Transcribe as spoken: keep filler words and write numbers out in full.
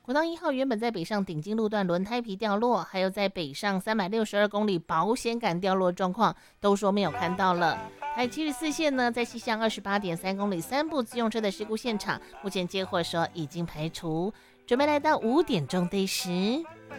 国道一号原本在北上顶金路段轮胎皮掉落，还有在北上三百六十二公里保险杆掉落状况，都说没有看到了。台七十四线呢，在西向二十八点三公里三部自用车的事故现场，目前接获说已经排除。准备来到五点钟的时。